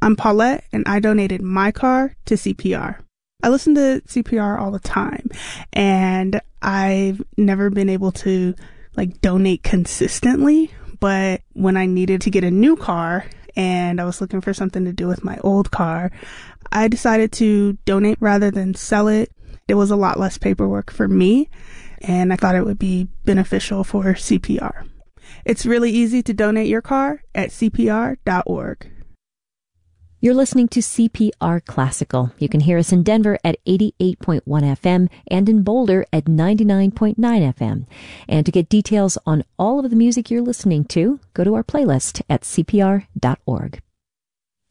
I'm Paulette, and I donated my car to CPR. I listen to CPR all the time, and I've never been able to donate consistently, but when I needed to get a new car and I was looking for something to do with my old car, I decided to donate rather than sell it. It was a lot less paperwork for me, and I thought it would be beneficial for CPR. It's really easy to donate your car at CPR.org. You're listening to CPR Classical. You can hear us in Denver at 88.1 FM and in Boulder at 99.9 FM. And to get details on all of the music you're listening to, go to our playlist at CPR.org.